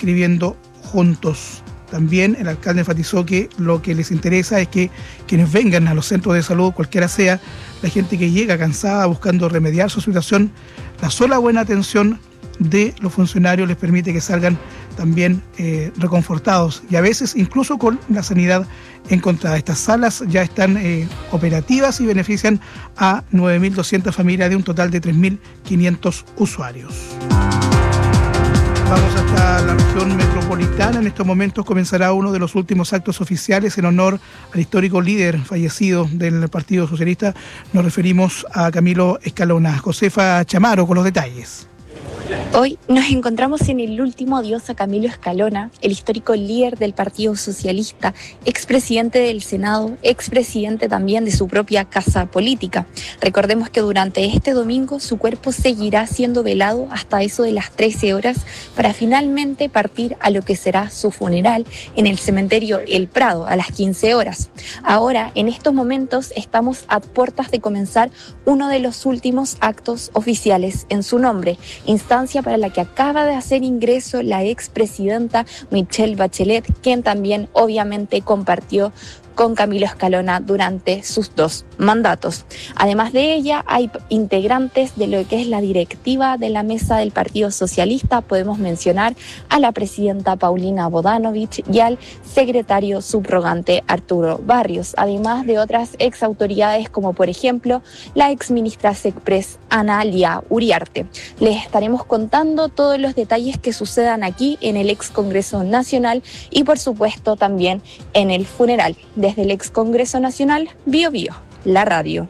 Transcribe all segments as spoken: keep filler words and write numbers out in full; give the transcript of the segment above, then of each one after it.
escribiendo juntos. También el alcalde enfatizó que lo que les interesa es que quienes vengan a los centros de salud, cualquiera sea, la gente que llega cansada buscando remediar su situación, la sola buena atención de los funcionarios les permite que salgan también eh, reconfortados y a veces incluso con la sanidad encontrada. Estas salas ya están eh, operativas y benefician a nueve mil doscientas familias de un total de tres mil quinientos usuarios. Vamos hasta la región metropolitana. En estos momentos comenzará uno de los últimos actos oficiales en honor al histórico líder fallecido del Partido Socialista. Nos referimos a Camilo Escalona. Josefa Chamaro con los detalles. Hoy nos encontramos en el último adiós a Camilo Escalona, el histórico líder del Partido Socialista, expresidente del Senado, expresidente también de su propia casa política. Recordemos que durante este domingo su cuerpo seguirá siendo velado hasta eso de las trece horas para finalmente partir a lo que será su funeral en el cementerio El Prado a las quince horas. Ahora, en estos momentos, estamos a puertas de comenzar uno de los últimos actos oficiales en su nombre, instancia para la que acaba de hacer ingreso la expresidenta Michelle Bachelet, quien también obviamente compartió con Camilo Escalona durante sus dos mandatos. Además de ella, hay integrantes de lo que es la directiva de la mesa del Partido Socialista. Podemos mencionar a la presidenta Paulina Bodanovich y al secretario subrogante Arturo Barrios, además de otras exautoridades como por ejemplo la exministra SECPRES Ana Lía Uriarte. Les estaremos contando todos los detalles que sucedan aquí en el ex Congreso Nacional y por supuesto también en el funeral. Desde el ex Congreso Nacional, Bio Bio, la radio.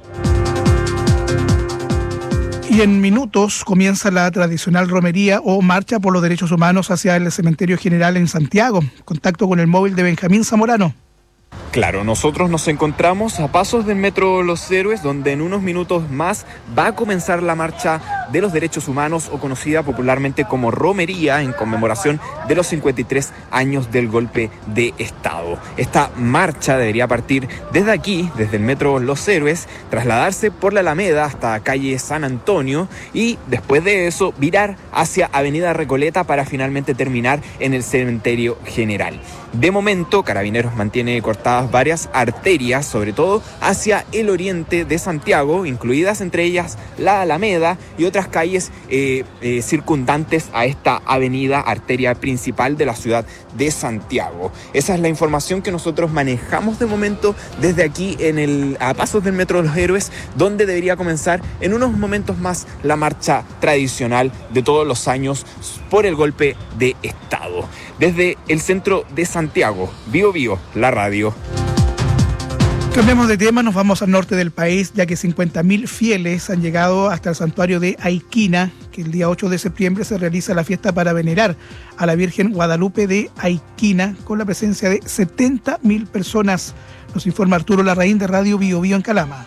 Y en minutos comienza la tradicional romería o marcha por los derechos humanos hacia el Cementerio General en Santiago. Contacto con el móvil de Benjamín Zamorano. Claro, nosotros nos encontramos a pasos del Metro Los Héroes, donde en unos minutos más va a comenzar la marcha de los derechos humanos, o conocida popularmente como romería, en conmemoración de los cincuenta y tres años del golpe de Estado. Esta marcha debería partir desde aquí, desde el Metro Los Héroes, trasladarse por la Alameda hasta calle San Antonio y después de eso virar hacia Avenida Recoleta para finalmente terminar en el Cementerio General. De momento, Carabineros mantiene cortadas varias arterias, sobre todo hacia el oriente de Santiago, incluidas entre ellas la Alameda y otras calles eh, eh, circundantes a esta avenida, arteria principal de la ciudad de Santiago. Esa es la información que nosotros manejamos de momento desde aquí en el, a pasos del Metro de los Héroes, donde debería comenzar en unos momentos más la marcha tradicional de todos los años por el golpe de Estado. Desde el centro de Santiago, Bio Bio, la radio. Cambiamos de tema, nos vamos al norte del país, ya que cincuenta mil fieles han llegado hasta el santuario de Aiquina, que el día ocho de septiembre se realiza la fiesta para venerar a la Virgen Guadalupe de Aiquina, con la presencia de setenta mil personas. Nos informa Arturo Larraín de Radio Bio Bio en Calama.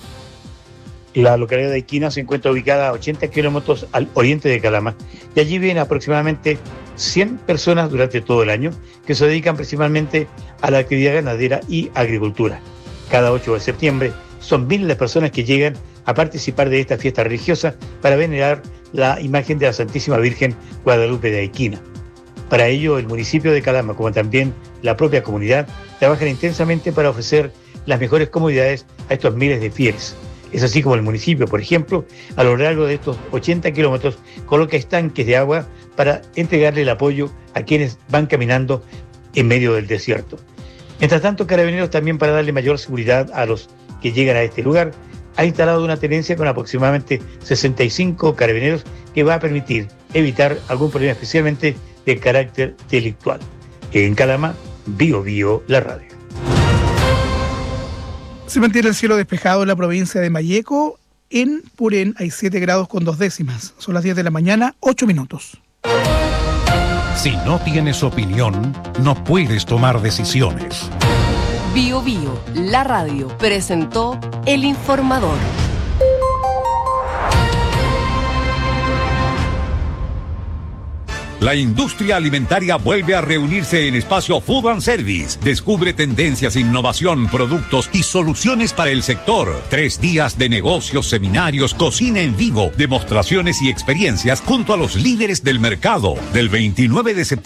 La localidad de Aiquina se encuentra ubicada a ochenta kilómetros al oriente de Calama y allí viven aproximadamente cien personas durante todo el año que se dedican principalmente a la actividad ganadera y agricultura. Cada ocho de septiembre son miles de personas que llegan a participar de esta fiesta religiosa para venerar la imagen de la Santísima Virgen Guadalupe de Aiquina. Para ello, el municipio de Calama, como también la propia comunidad, trabajan intensamente para ofrecer las mejores comodidades a estos miles de fieles. Es así como el municipio, por ejemplo, a lo largo de estos ochenta kilómetros, coloca estanques de agua para entregarle el apoyo a quienes van caminando en medio del desierto. Mientras tanto, Carabineros, también para darle mayor seguridad a los que llegan a este lugar, ha instalado una tenencia con aproximadamente sesenta y cinco carabineros que va a permitir evitar algún problema, especialmente de carácter delictual. En Calama, Bio Bio, la radio. Se mantiene el cielo despejado en la provincia de Malleco. En Purén hay siete grados con dos décimas. Son las diez de la mañana, ocho minutos. Si no tienes opinión, no puedes tomar decisiones. Bio Bio, la radio, presentó El Informador. La industria alimentaria vuelve a reunirse en Espacio Food and Service. Descubre tendencias, innovación, productos y soluciones para el sector. Tres días de negocios, seminarios, cocina en vivo, demostraciones y experiencias junto a los líderes del mercado. Del veintinueve de septiembre